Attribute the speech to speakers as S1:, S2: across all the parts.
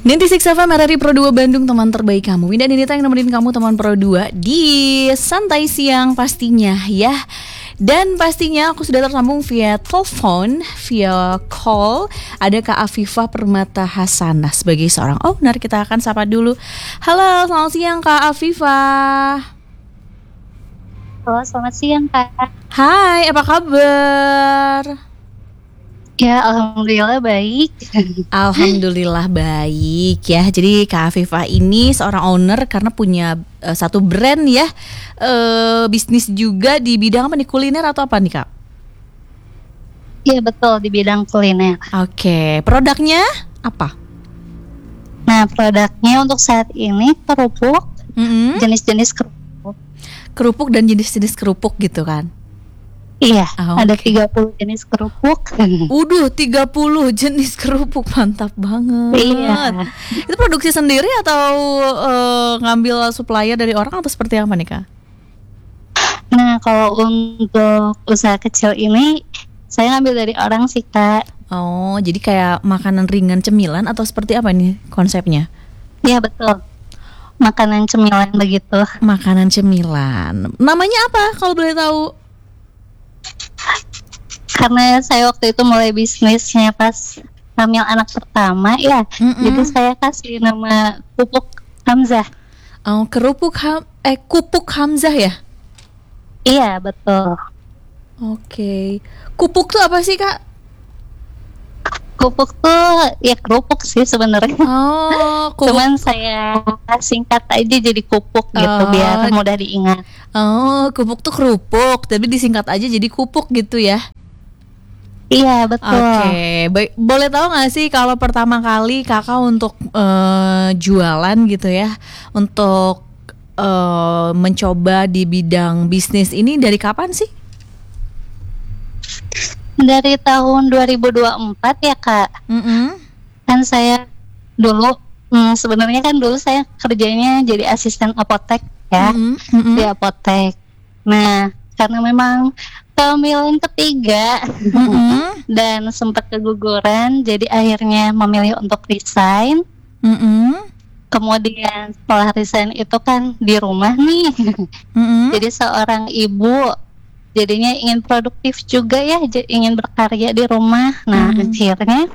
S1: 96 FM RRI Pro 2 Bandung, teman terbaik kamu. Winda Nidita yang nemenin kamu teman Pro 2 di santai siang pastinya ya. Dan pastinya aku sudah tersambung via telepon, via call. Ada Kak Afifah Permata Hasanah sebagai seorang owner. Kita akan sapa dulu. Halo, selamat siang Kak Afifah.
S2: Halo, selamat siang Kak.
S1: Hai, apa kabar?
S2: Ya, alhamdulillah baik.
S1: Alhamdulillah baik ya. Jadi Kak Afifah ini seorang owner karena punya satu brand ya, bisnis juga di bidang apa nih, kuliner atau apa nih Kak?
S2: Iya betul, di bidang kuliner.
S1: Oke, produknya apa?
S2: Nah, produknya untuk saat ini kerupuk, jenis-jenis kerupuk.
S1: Kerupuk dan jenis-jenis kerupuk gitu kan?
S2: Iya, ada
S1: Oke.
S2: 30 jenis kerupuk.
S1: 30 jenis kerupuk, mantap banget.
S2: Iya.
S1: Itu produksi sendiri atau ngambil supplier dari orang atau seperti apa nih Kak?
S2: Nah, kalau untuk usaha kecil ini saya ngambil dari orang sih Kak.
S1: Oh, jadi kayak makanan ringan cemilan atau seperti apa nih konsepnya?
S2: Iya betul, makanan cemilan begitu.
S1: Makanan cemilan. Namanya apa kalau boleh tahu?
S2: Karena saya waktu itu mulai bisnisnya pas hamil anak pertama ya, jadi saya kasih nama Pupuk Hamzah.
S1: Oh, Kupuk Hamzah ya?
S2: Iya betul.
S1: Oke. Kupuk tuh apa sih Kak?
S2: Kupuk tuh ya kerupuk sih sebenarnya.
S1: Oh, kupuk.
S2: Cuman saya singkat aja jadi kupuk gitu biar mudah diingat.
S1: Oh, kupuk tuh kerupuk, tapi disingkat aja jadi kupuk gitu ya?
S2: Iya betul.
S1: Oke, baik. Boleh tahu nggak sih kalau pertama kali Kakak untuk jualan gitu ya, untuk mencoba di bidang bisnis ini dari kapan sih?
S2: Dari tahun 2024 ya Kak. Kan saya dulu sebenarnya kan dulu saya kerjanya jadi asisten apotek ya, di apotek. Nah, karena memang kehamilan ketiga dan sempat keguguran, jadi akhirnya memilih untuk resign. Kemudian setelah resign itu kan di rumah nih, jadi seorang ibu jadinya ingin produktif juga ya, ingin berkarya di rumah. Nah akhirnya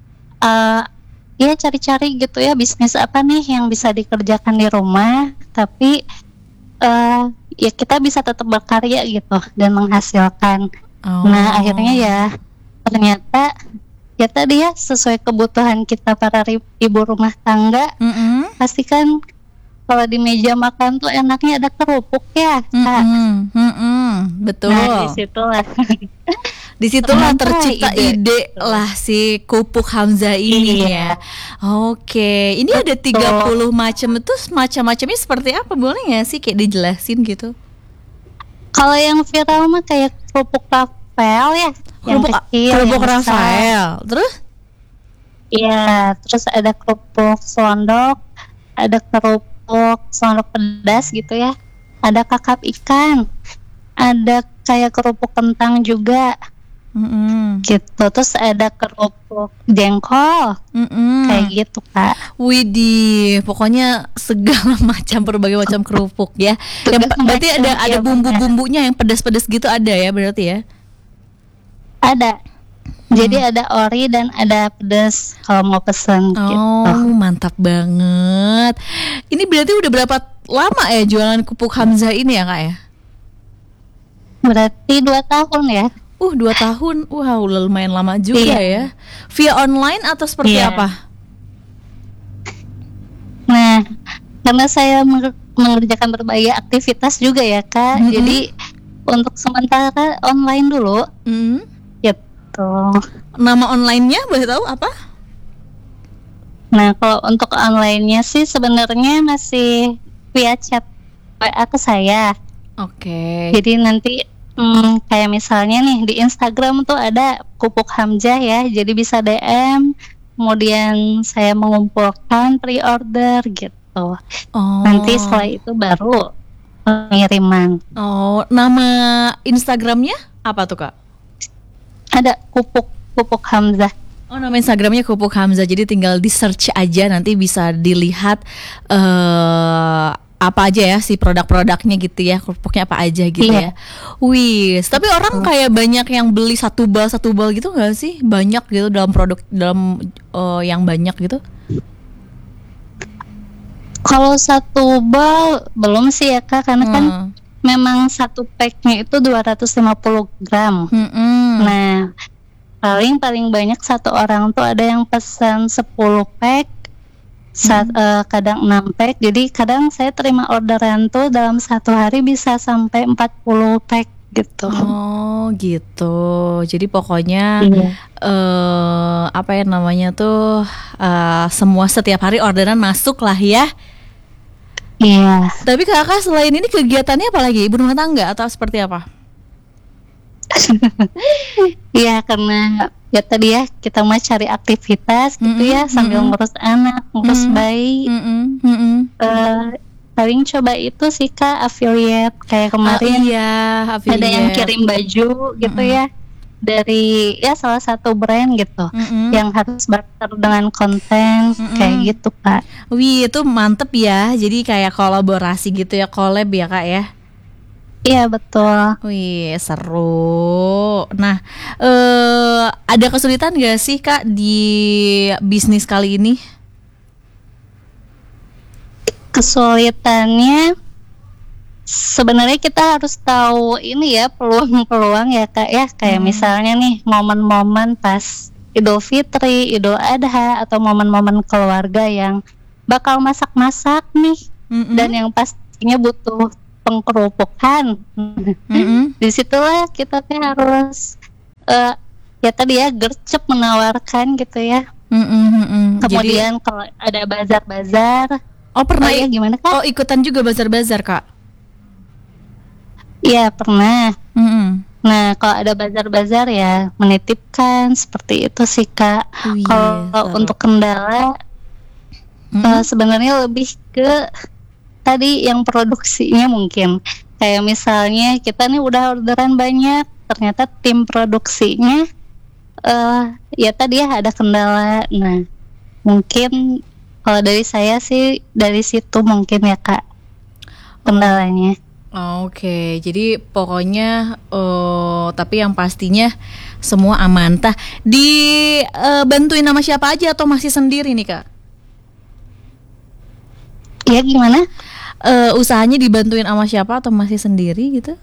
S2: ya cari-cari gitu ya, bisnis apa nih yang bisa dikerjakan di rumah tapi ya kita bisa tetap berkarya gitu dan menghasilkan. Nah akhirnya ya ternyata ya tadi ya sesuai kebutuhan kita para ibu rumah tangga. Pasti kan kalau di meja makan tuh enaknya ada kerupuk ya Kak.
S1: Betul.
S2: Nah
S1: disitulah tercipta ide lah si Kupuk Hamzah ini ya. Oke, ini ada 30 macam, itu macam-macamnya seperti apa, boleh nggak sih kayak dijelasin gitu?
S2: Kalau yang viral mah kayak kerupuk Rafael ya, yang kecil,
S1: kerupuk
S2: yang besar.
S1: Rafael. Terus?
S2: Iya, terus ada kerupuk selondok, ada kerupuk selondok pedas gitu ya, ada kakap ikan, ada kayak kerupuk kentang juga. Gitu, terus ada kerupuk jengkol, kayak gitu Kak.
S1: Widih, pokoknya segala macam, berbagai macam kerupuk ya. Berarti ada bumbu-bumbunya yang pedas-pedas gitu ada ya berarti ya?
S2: Ada. Jadi ada ori dan ada pedas kalau mau pesen gitu.
S1: Oh, mantap banget. Ini berarti udah berapa lama ya jualan Kupuk Hamzah ini ya Kak ya?
S2: Berarti 2 tahun ya.
S1: 2 tahun, wow, lumayan lama juga ya. Via online atau seperti apa?
S2: Nah, karena saya mengerjakan berbagai aktivitas juga ya Kak, jadi untuk sementara online dulu. Gitu.
S1: Nama online-nya boleh tahu apa?
S2: Nah, kalau untuk online-nya sih sebenarnya masih via chat WA ke saya.
S1: Oke.
S2: Jadi nanti kayak misalnya nih di Instagram tuh ada Kupuk Hamzah ya, jadi bisa DM, kemudian saya mengumpulkan pre-order gitu. Nanti setelah itu baru pengiriman.
S1: Nama Instagramnya apa tuh Kak?
S2: Ada Kupuk Hamzah.
S1: Oh, nama Instagramnya Pupuk Hamzah. Jadi tinggal di search aja, nanti bisa dilihat apa aja ya si produk-produknya gitu ya, pupuknya apa aja gitu ya. Wih, tapi orang kayak banyak yang beli satu bal gitu nggak sih? Banyak gitu dalam produk yang banyak gitu.
S2: Kalau satu bal belum sih ya Kak, karena kan memang satu packnya itu 250 gram. Nah, paling banyak satu orang tuh ada yang pesan 10 pack, kadang 6 pack. Jadi kadang saya terima orderan tuh dalam satu hari bisa sampai 40 pack gitu.
S1: Oh gitu. Jadi pokoknya apa ya namanya tuh semua setiap hari orderan masuk lah ya.
S2: Iya.
S1: Tapi kakak selain ini kegiatannya apa lagi? Ibu rumah tangga atau seperti apa?
S2: Iya, karena ya tadi ya kita mau cari aktivitas gitu ya sambil ngurus anak, ngurus bayi. Paling coba itu sih Kak, affiliate kayak kemarin. Ada yang kirim baju gitu ya dari ya salah satu brand gitu yang harus barter dengan konten kayak gitu Kak.
S1: Wih, itu mantep ya. Jadi kayak kolaborasi gitu ya, collab ya Kak ya.
S2: Iya betul.
S1: Wih, seru. Nah, ada kesulitan gak sih Kak di bisnis kali ini?
S2: Kesulitannya sebenarnya kita harus tahu ini ya, peluang-peluang ya Kak ya. Kayak misalnya nih momen-momen pas Idul Fitri, Idul Adha, atau momen-momen keluarga yang bakal masak-masak nih, dan yang pastinya butuh pengkerupukan. Disitulah kita harus ya tadi ya gercep menawarkan gitu ya. Kemudian kalau ada bazar-bazar,
S1: pernah
S2: ya gimana Kak?
S1: Oh, ikutan juga bazar-bazar Kak?
S2: Iya pernah. Nah kalau ada bazar-bazar ya menitipkan seperti itu sih Kak. Kalau untuk kendala sebenarnya lebih ke tadi yang produksinya mungkin. Kayak misalnya kita nih udah orderan banyak, ternyata tim produksinya ya tadi ya ada kendala. Nah mungkin kalau dari saya sih dari situ mungkin ya Kak kendalanya.
S1: Oke, jadi pokoknya tapi yang pastinya semua aman. Dibantuin sama siapa aja atau masih sendiri nih Kak?
S2: Ya gimana?
S1: Usahanya dibantuin sama siapa atau masih sendiri gitu?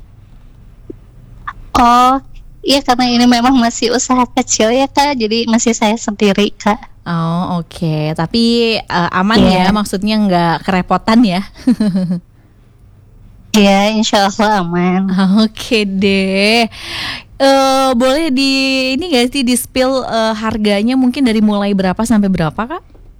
S2: Oh iya, karena ini memang masih usaha kecil ya Kak, jadi masih saya sendiri Kak.
S1: Oh oke. Tapi aman ya, maksudnya nggak kerepotan ya?
S2: Iya, insya Allah aman.
S1: Oke deh. Boleh ini nggak sih di spill harganya mungkin dari mulai berapa sampai berapa Kak?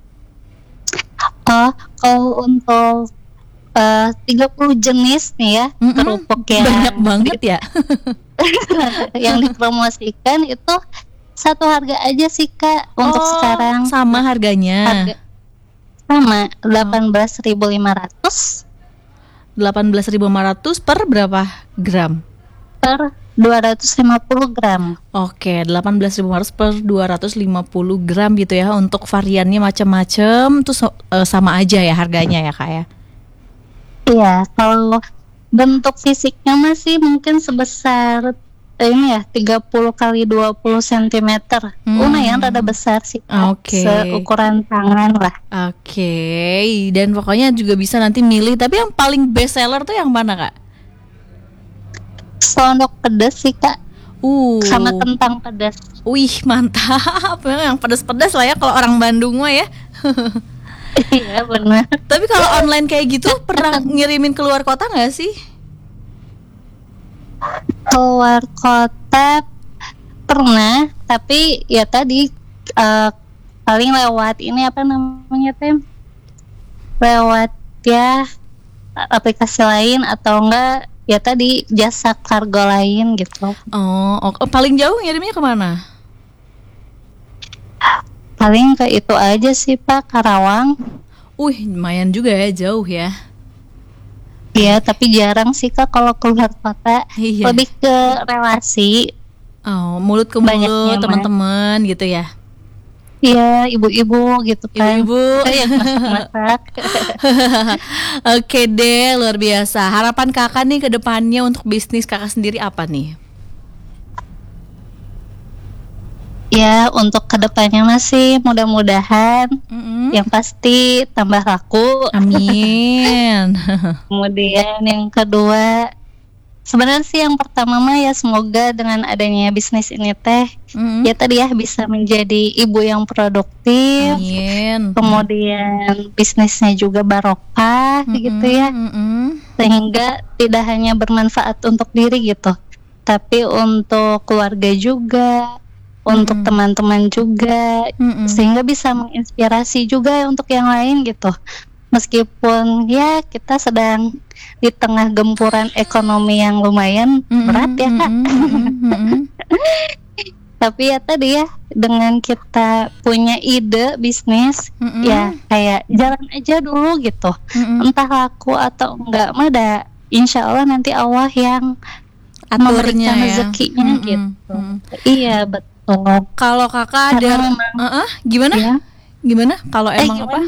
S2: Kalau untuk 30 jenis nih ya kerupuk yang
S1: banyak banget ya.
S2: yang dipromosikan itu satu harga aja sih Kak untuk sekarang.
S1: Sama harganya?
S2: Sama 18.500.
S1: 18.500 per berapa gram?
S2: Per 250 gram.
S1: Oke, 18.500 per 250 gram gitu ya. Untuk variannya macam-macam tuh sama aja ya harganya ya Kak ya?
S2: Iya, kalau bentuk fisiknya masih mungkin sebesar ini ya 30 kali 20 cm. Lumayan rada besar sih Kak. Seukuran tangan lah.
S1: Oke. Dan pokoknya juga bisa nanti milih. Tapi yang paling best seller tuh yang mana Kak?
S2: Selondok pedas sih Kak. Sama kentang pedas.
S1: Wih mantap. Yang pedas-pedas lah ya kalau orang Bandung mah ya.
S2: Iya benar.
S1: Tapi kalau online kayak gitu pernah ngirimin keluar kota nggak sih?
S2: Keluar kota pernah, tapi ya tadi paling lewat ini apa namanya lewat ya aplikasi lain atau enggak ya tadi jasa kargo lain gitu.
S1: Paling jauh ngirimnya kemana?
S2: Paling ke itu aja sih Pak, Karawang.
S1: Lumayan juga ya, jauh ya.
S2: Iya, tapi jarang sih Kak kalau keluar kota. Lebih ke relasi.
S1: Mulut ke mulut teman-teman gitu ya.
S2: Iya, ibu-ibu gitu kan.
S1: Ibu-ibu
S2: Yang masak-masak.
S1: Oke deh, luar biasa. Harapan kakak nih ke depannya untuk bisnis kakak sendiri apa nih?
S2: Ya, untuk kedepannya masih mudah-mudahan yang pasti tambah laku.
S1: Amin.
S2: Kemudian yang kedua, sebenarnya sih yang pertama mah ya semoga dengan adanya bisnis ini teh ya tadi ya bisa menjadi ibu yang produktif.
S1: Amin.
S2: Kemudian bisnisnya juga barokah gitu ya. Sehingga tidak hanya bermanfaat untuk diri gitu, tapi untuk keluarga juga, untuk teman-teman juga, sehingga bisa menginspirasi juga untuk yang lain gitu. Meskipun ya kita sedang di tengah gempuran ekonomi yang lumayan berat ya Kak. Tapi ya tadi ya dengan kita punya ide bisnis ya kayak jalan aja dulu gitu. Entah laku atau enggak mah insya Allah nanti Allah yang memberikan rezekinya gitu. Iya betul.
S1: Kalau kakak ada gimana?
S2: Ya.
S1: Gimana? Kalau emang
S2: gimana?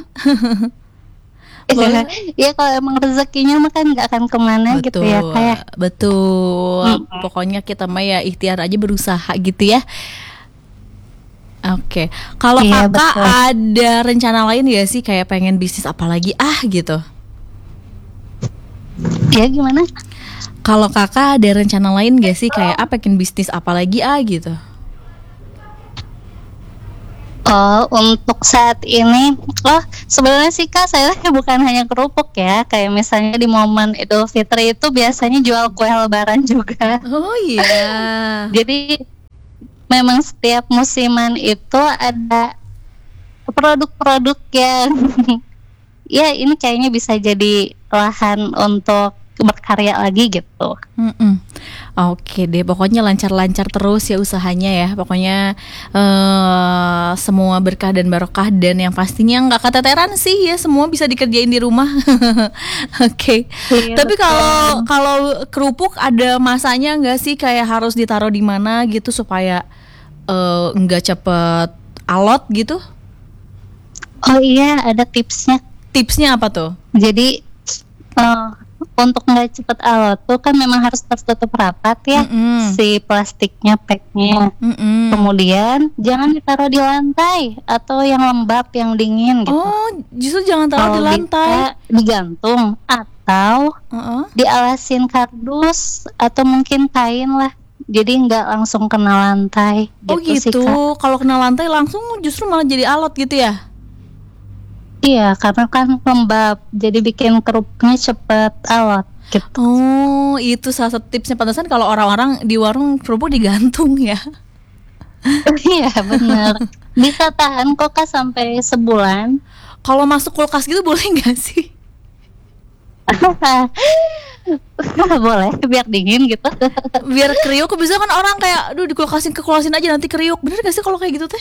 S1: Apa?
S2: Iya kalau emang rezekinya mah kan nggak akan kemana gitu ya kayak.
S1: Betul. Pokoknya kita mah ya ikhtiar aja berusaha gitu ya. Oke. Kalau kakak betul. Ada rencana lain ya sih kayak pengen bisnis apa lagi gitu?
S2: Ya gimana?
S1: Kalau kakak ada rencana lain gak sih kayak pengen bisnis apa lagi gitu?
S2: Oh, untuk saat ini, sebenarnya sih Kak, saya bukan hanya kerupuk ya. Kayak misalnya di momen Idul Fitri itu biasanya jual kue lebaran juga.
S1: Oh iya.
S2: Jadi memang setiap musiman itu ada produk-produk yang ya ini kayaknya bisa jadi lahan untuk berkarya lagi gitu.
S1: Oke deh, pokoknya lancar-lancar terus ya usahanya ya. Pokoknya semua berkah dan barokah dan yang pastinya nggak keteteran sih ya, semua bisa dikerjain di rumah. Oke. Iya, tapi kalau kerupuk ada masanya nggak sih kayak harus ditaruh di mana gitu supaya nggak cepet alot gitu?
S2: Oh iya, ada tipsnya.
S1: Tipsnya apa tuh?
S2: Jadi untuk nggak cepet alot tuh kan memang harus tertutup rapat ya si plastiknya, packnya. Kemudian jangan ditaruh di lantai atau yang lembab, yang dingin gitu.
S1: Oh, justru jangan taruh di lantai.
S2: Digantung atau dialasin kardus atau mungkin kain lah. Jadi nggak langsung kena lantai.
S1: Oh gitu. Kalau kena lantai langsung justru malah jadi alot gitu ya?
S2: Iya, karena kan lembab, jadi bikin kerupuknya cepet alot gitu.
S1: Oh, itu salah satu tipsnya. Pantesan kalau orang-orang di warung kerupuk digantung ya.
S2: Iya benar. Bisa tahan kok Kak sampai sebulan.
S1: Kalau masuk kulkas gitu boleh nggak sih?
S2: Boleh, biar dingin gitu.
S1: Biar kriuk. Bisa kan orang kayak, aduh dikulkasin aja nanti kriuk. Bener gak sih kalau kayak gitu teh?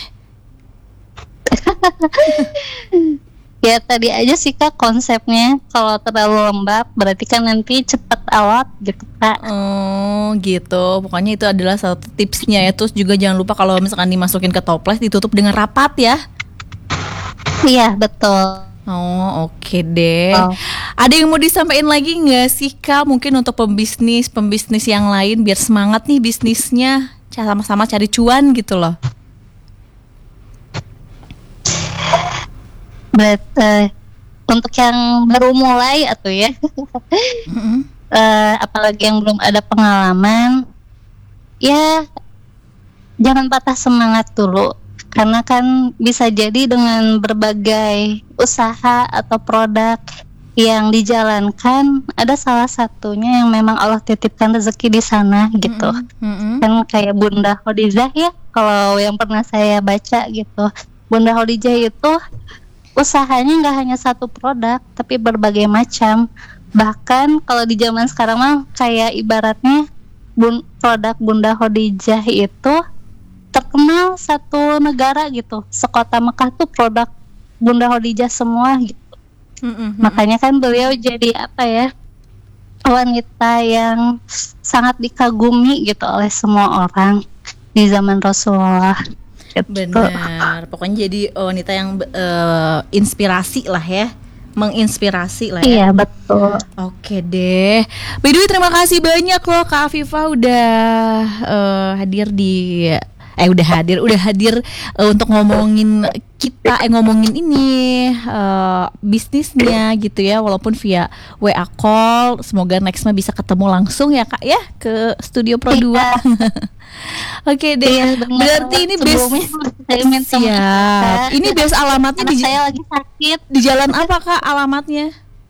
S2: Ya tadi aja sih Kak konsepnya, kalau terlalu lembab berarti kan nanti cepet alot gitu Kak.
S1: Oh gitu, pokoknya itu adalah satu tipsnya ya. Terus juga jangan lupa kalau misalkan dimasukin ke toples ditutup dengan rapat ya.
S2: Iya betul.
S1: Oh oke deh. Ada yang mau disampaikan lagi nggak sih Kak? Mungkin untuk pembisnis yang lain biar semangat nih bisnisnya, sama-sama cari cuan gitu loh.
S2: Untuk yang baru mulai atau ya apalagi yang belum ada pengalaman ya jangan patah semangat dulu, karena kan bisa jadi dengan berbagai usaha atau produk yang dijalankan ada salah satunya yang memang Allah titipkan rezeki di sana gitu. Kan kayak Bunda Khadijah ya, kalau yang pernah saya baca gitu, Bunda Khadijah itu usahanya nggak hanya satu produk, tapi berbagai macam. Bahkan kalau di zaman sekarang mah kayak ibaratnya produk Bunda Khadijah itu terkenal satu negara gitu. Sekota Mekah tuh produk Bunda Khadijah semua gitu. Makanya kan beliau jadi wanita yang sangat dikagumi gitu oleh semua orang di zaman Rasulullah. Gitu.
S1: Benar, pokoknya jadi wanita yang inspirasi lah ya, menginspirasi lah ya.
S2: Iya betul.
S1: Oke deh. By the way, terima kasih banyak loh Kak Afifa udah hadir di udah hadir untuk ngomongin ngomongin ini bisnisnya gitu ya, walaupun via WA call. Semoga next mah bisa ketemu langsung ya Kak ya, ke Studio Pro 2. Oke deh.
S2: Iya,
S1: berarti ini siap. Ini base alamatnya di
S2: saya lagi sakit.
S1: Di jalan apa Kak alamatnya?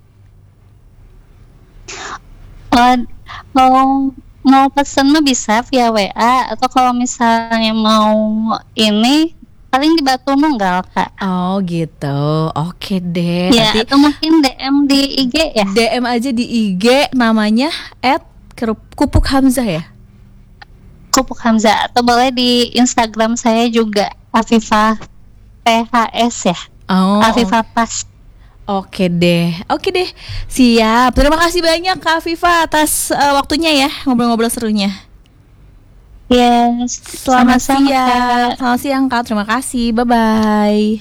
S2: Mau pesen mah bisa via WA, atau kalau misalnya mau ini paling di Batu Nunggal Kak.
S1: Oh gitu. Oke deh.
S2: Ya, nanti, atau mungkin DM di IG ya.
S1: DM aja di IG, namanya @Kupuk Hamzah ya.
S2: Kupuk Hamzah, atau boleh di Instagram saya juga, Afifa PHS ya. Afifa Pas.
S1: Oke deh, siap. Terima kasih banyak Kak Afifa atas waktunya ya, ngobrol-ngobrol serunya.
S2: Yes,
S1: selamat siang. Selamat siang Kak, terima kasih, bye-bye.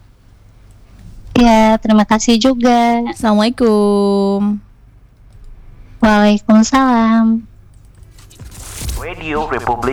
S2: Ya, terima kasih juga.
S1: Assalamualaikum.
S2: Waalaikumsalam.
S3: Radio Republik